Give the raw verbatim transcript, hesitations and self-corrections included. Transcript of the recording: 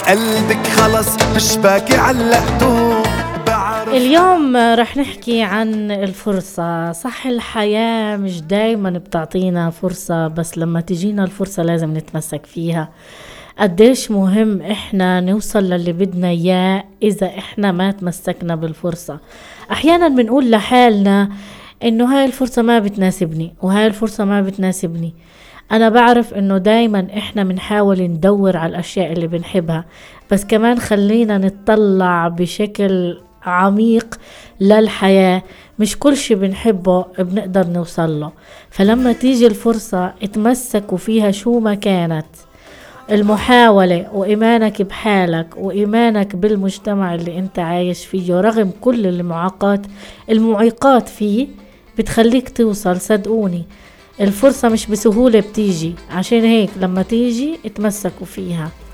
قلبك خلص مش باقي علقته. اليوم رح نحكي عن الفرصة. صح، الحياة مش دايما بتعطينا فرصة، بس لما تجينا الفرصة لازم نتمسك فيها. قديش مهم احنا نوصل للي بدنا اياه اذا احنا ما تمسكنا بالفرصة. احيانا بنقول لحالنا انه هاي الفرصة ما بتناسبني وهاي الفرصة ما بتناسبني. انا بعرف انه دايما احنا بنحاول ندور على الاشياء اللي بنحبها، بس كمان خلينا نتطلع بشكل عميق للحياة. مش كل شي بنحبه بنقدر نوصل له، فلما تيجي الفرصة اتمسكوا فيها شو ما كانت. المحاولة وإيمانك بحالك وإيمانك بالمجتمع اللي انت عايش فيه رغم كل المعاقات المعيقات فيه بتخليك توصل. صدقوني الفرصة مش بسهولة بتيجي، عشان هيك لما تيجي اتمسكوا فيها.